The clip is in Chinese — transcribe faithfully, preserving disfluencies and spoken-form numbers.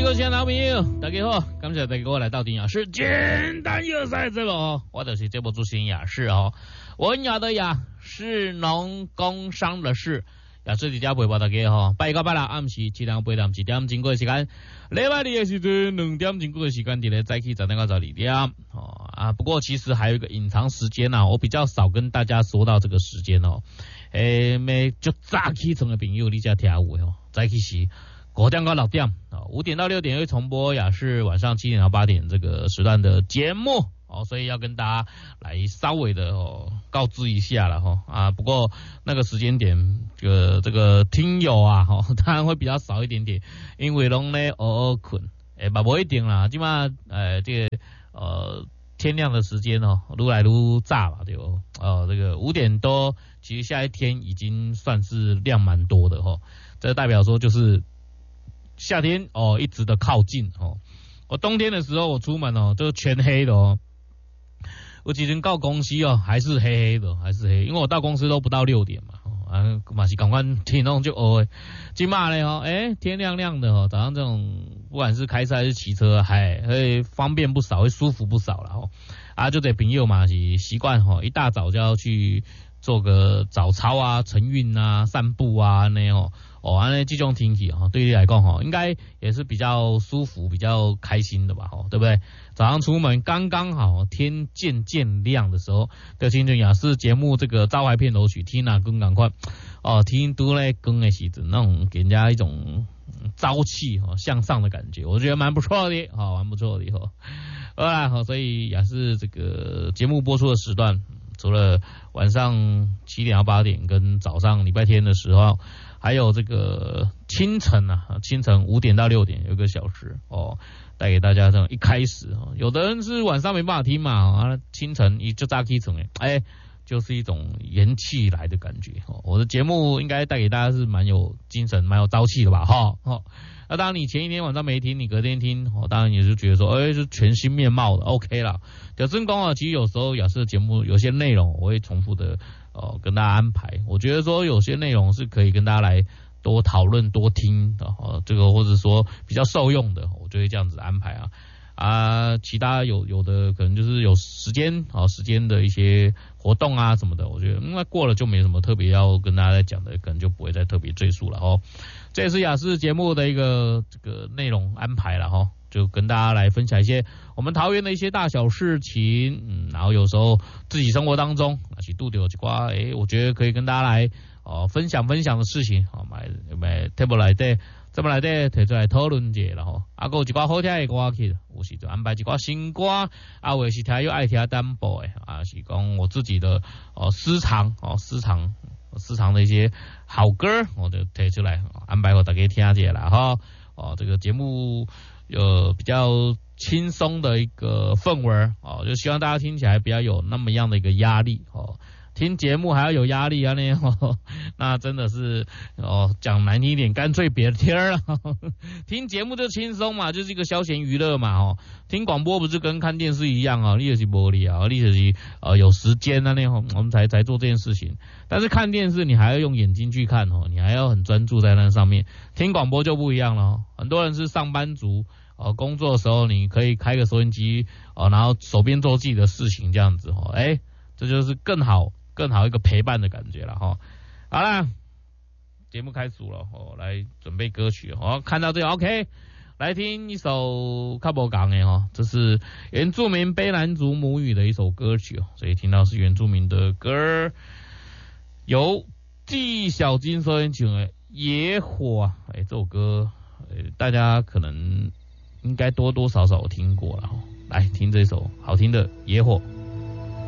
各位亲爱的朋友，大家好，感谢大家来到丁雅士简单有赛节目哦，我就是节目主持人雅士哦，文雅的雅，士农工商的士。也是伫遮陪伴大家吼，拜一到拜六暗时七点八点一点经过的时间，礼拜二的时阵两点经过的时间，伫咧早起十点到十二点哦啊。不过其实还有一个隐藏时间呐、啊，我比较少跟大家说到这个时间哦。诶，咩就早起床的朋友，你才听有哦。早起时五点到六点啊，五点到六点会重播雅士晚上七点到八点这个时段的节目。哦，所以要跟大家来稍微的哦告知一下了哈啊，不过那个时间点，这个这个听友啊哈，当然会比较少一点点，因为拢咧偶尔困，诶，嘛不一定啦，起码呃这个呃天亮的时间哦，愈来愈早嘛，对不？呃，这个五点多，其实下一天已经算是量蛮多的哈，这代表说就是夏天哦一直的靠近哦，我冬天的时候我出门哦就全黑的哦。我之前到公司哦，还是黑黑的，还是黑，因为我到公司都不到六点嘛，啊，嘛是赶快天弄就哦，今嘛嘞哦，哎，天亮亮的哦，早上这种不管是开车还是骑车，还会方便不少，会舒服不少了哦，啊，就得朋友嘛是习惯哦，一大早就要去做个早操啊、晨运啊、散步啊那哦。哦，安尼这种天气哈，对你来讲哈，应该也是比较舒服、比较开心的吧，哈，对不对？早上出门刚刚好，天渐渐亮的时候，就听着雅士节目这个招牌片头曲，听啊更赶快哦，听都在更的时阵，那种给人家一种朝气哈、向上的感觉，我觉得蛮不错的，好，蛮不错的哈。好啦，好，所以雅士这个节目播出的时段，除了晚上七点到八点跟早上礼拜天的时候。还有这个清晨啊，清晨五点到六点有一个小时哦，带给大家这种一开始哦，有的人是晚上没办法听嘛，啊，清晨一就早起床哎，哎，就是一种元气来的感觉哦。我的节目应该带给大家是蛮有精神、蛮有朝气的吧，哈、哦，那当然你前一天晚上没听，你隔天听，哦，当然也是觉得说，哎，是全新面貌的 ，OK 啦。表真公啊，其实有时候雅士的节目有些内容我会重复的。哦，跟大家安排，我觉得说有些内容是可以跟大家来多讨论、多听的，哦，这个或者说比较受用的，我就会这样子安排啊啊，其他有有的可能就是有时间啊、哦，时间的一些活动啊什么的，我觉得那、嗯、过了就没什么特别要跟大家在讲的，可能就不会再特别赘述了哦。这也是雅士节目的一个这个内容安排了哈、哦。就跟大家来分享一些我们桃园的一些大小事情，嗯，然后有时候自己生活当中啊，是拄到一寡诶，我觉得可以跟大家来哦分享分享的事情，好、哦，买买 table 来的，这么来的提出来讨论者然后，啊，有一寡好听的歌曲，有时就安排一寡新歌，啊，或是听又爱听单播的，啊，是讲我自己的哦私藏哦私藏私藏的一些好歌，我就提出来安排给大家听一下啦哈，哦，这个节目。有比较轻松的一个氛围哦，就希望大家听起来不要有那么样的一个压力哦。听节目还要有压力啊那哦，那真的是哦，讲难听一点，干脆别听了。听节目就轻松嘛，就是一个消闲娱乐嘛哦。听广播不是跟看电视一样啊，你就是无聊啊，你就是呃有时间啊那哦，我们才才做这件事情。但是看电视你还要用眼睛去看哦，你还要很专注在那上面。听广播就不一样了哦，很多人是上班族。哦，工作的时候你可以开个收音机哦，然后手边做自己的事情这样子哦，哎，这就是更好更好一个陪伴的感觉了哈、哦。好啦，节目开始了哦，来准备歌曲哦，看到这个 OK， 来听一首卡波港的哦，这是原住民卑南族母语的一首歌曲哦，所以听到是原住民的歌，由纪晓君所演唱的《野火》啊，哎，这首歌呃大家可能。应该多多少少有听过了，来听这首好听的《野火》。